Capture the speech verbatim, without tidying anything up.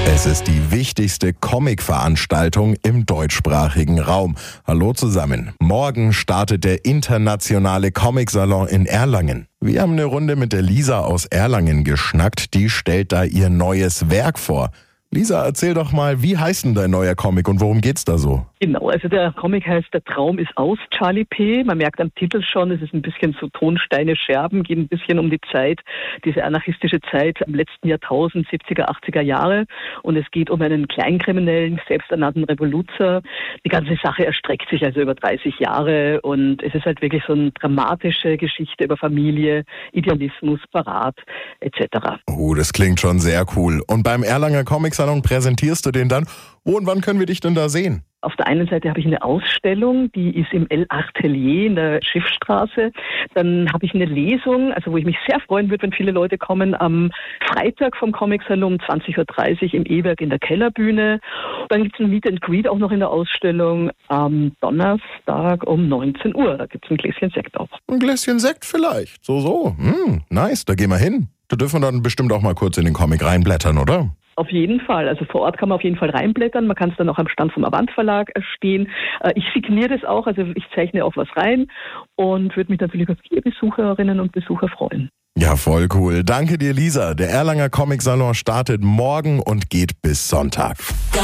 Es ist die wichtigste Comic-Veranstaltung im deutschsprachigen Raum. Hallo zusammen. Morgen startet der internationale Comic-Salon in Erlangen. Wir haben eine Runde mit der Lisa aus Erlangen geschnackt. Die stellt da ihr neues Werk vor. Lisa, erzähl doch mal, wie heißt denn dein neuer Comic und worum geht's da so? Genau, also der Comic heißt Der Traum ist aus, Charlie P. Man merkt am Titel schon, es ist ein bisschen so Tonsteine, Scherben, geht ein bisschen um die Zeit, diese anarchistische Zeit im letzten Jahrtausend, siebziger, achtziger Jahre. Und es geht um einen Kleinkriminellen, selbsternannten Revoluzer. Die ganze Sache erstreckt sich also über dreißig Jahre und es ist halt wirklich so eine dramatische Geschichte über Familie, Idealismus, Verrat et cetera. Oh, das klingt schon sehr cool. Und beim Erlanger Comic-Salon präsentierst du den dann? Wo und wann können wir dich denn da sehen? Auf der einen Seite habe ich eine Ausstellung, die ist im El-Atelier in der Schiffstraße. Dann habe ich eine Lesung, also wo ich mich sehr freuen würde, wenn viele Leute kommen, am Freitag vom Comic-Salon um zwanzig Uhr dreißig im E-Werk in der Kellerbühne. Dann gibt es ein Meet and Greet auch noch in der Ausstellung am Donnerstag um neunzehn Uhr. Da gibt es ein Gläschen Sekt auch. Ein Gläschen Sekt vielleicht. So, so. Hm, nice, da gehen wir hin. Da dürfen wir dann bestimmt auch mal kurz in den Comic reinblättern, oder? Auf jeden Fall. Also vor Ort kann man auf jeden Fall reinblättern. Man kann es dann auch am Stand vom Avant Verlag stehen. Ich signiere das auch, also ich zeichne auch was rein und würde mich natürlich auf viele Besucherinnen und Besucher freuen. Ja, voll cool. Danke dir, Lisa. Der Erlanger Comic Salon startet morgen und geht bis Sonntag.